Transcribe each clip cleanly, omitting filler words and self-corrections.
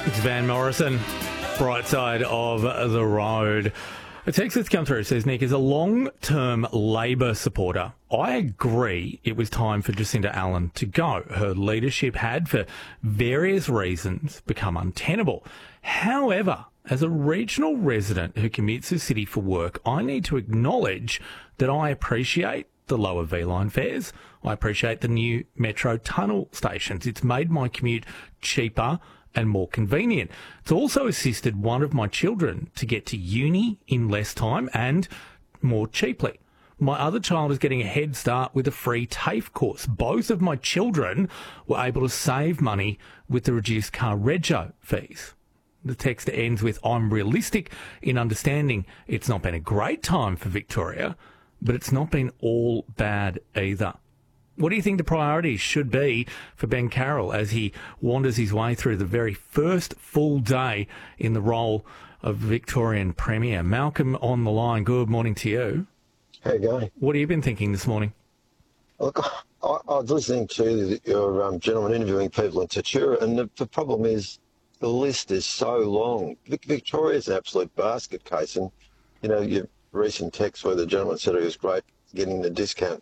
It's Van Morrison, Bright Side of the Road. A text that's come through says, Nick, as a long-term Labor supporter, I agree it was time for Jacinda Allan to go. Her leadership had, for various reasons, become untenable. However, as a regional resident who commutes to the city for work, I need to acknowledge that I appreciate the lower V-line fares. I appreciate the new metro tunnel stations. It's made my commute cheaper and more convenient. It's also assisted one of my children to get to uni in less time and more cheaply. My other child is getting a head start with a free TAFE course. Both of my children were able to save money with the reduced car rego fees. The text ends with, I'm realistic in understanding it's not been a great time for Victoria, but it's not been all bad either. What do you think the priorities should be for Ben Carroll as he wanders his way through the very first full day in the role of Victorian Premier? Malcolm on the line, good morning to you. How you going? What have you been thinking this morning? Look, I was listening to your gentleman interviewing people in Tatura, and the problem is the list is so long. Victoria's an absolute basket case, and, you know, your recent text where the gentleman said it was great getting the discount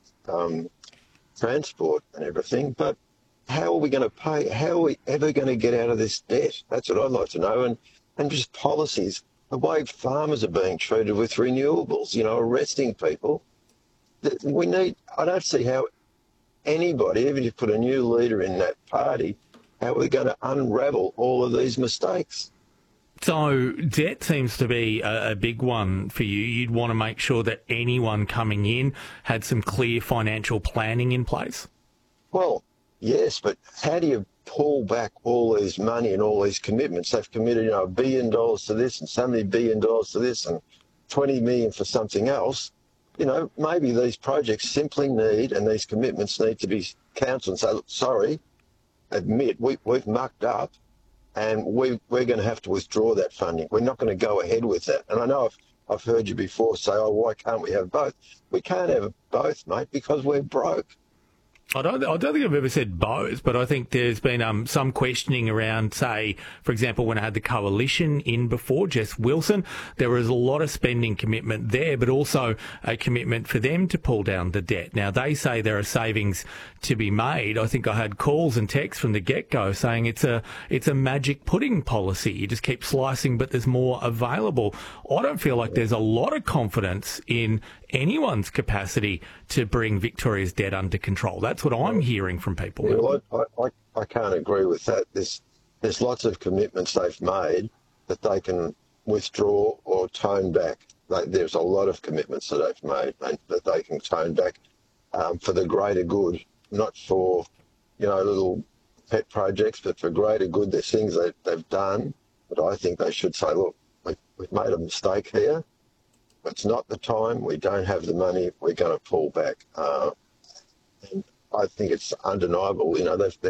transport and everything, but how are we going to pay? How are we ever going to get out of this debt? That's what I'd like to know. And just policies, the way farmers are being treated with renewables, you know, arresting people. I don't see how anybody, even if you put a new leader in that party, how are we going to unravel all of these mistakes? So debt seems to be a big one for you. You'd want to make sure that anyone coming in had some clear financial planning in place? Well, yes, but how do you pull back all this money and all these commitments? They've committed, you know, $1 billion to this and so many $1 billion to this and 20 million for something else. You know, maybe these projects simply need, and these commitments need to be cancelled and say, look, sorry, admit we've mucked up. And we're going to have to withdraw that funding. We're not going to go ahead with that. And I know I've heard you before say, oh, why can't we have both? We can't have both, mate, because we're broke. I don't think I've ever said both, but I think there's been some questioning around, say, for example, when I had the coalition in before, Jess Wilson, there was a lot of spending commitment there, but also a commitment for them to pull down the debt. Now, they say there are savings to be made. I think I had calls and texts from the get-go saying it's a magic pudding policy. You just keep slicing, but there's more available. I don't feel like there's a lot of confidence in anyone's capacity to bring Victoria's debt under control. That's what I'm hearing from people. Yeah, well, I can't agree with that. There's lots of commitments they've made that they can withdraw or tone back. There's a lot of commitments that they've made that they can tone back for the greater good, not for, you know, little pet projects, but for greater good. There's things that they've done that I think they should say, look, we've made a mistake here. It's not the time. We don't have the money. We're going to pull back. And I think it's undeniable. You know, they've